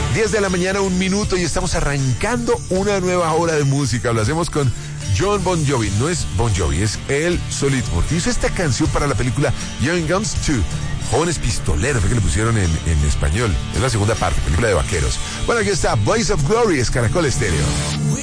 10 de la mañana, 1 minuto, y estamos arrancando una nueva hora de música. Lo hacemos con Jon Bon Jovi. No es Bon Jovi, es él solito, porque hizo esta canción para la película Young Guns 2. Jóvenes Pistoleros, fue que le pusieron en español. Es la segunda parte, película de vaqueros. Bueno, aquí está, Voice of Glory, es Caracol Estéreo.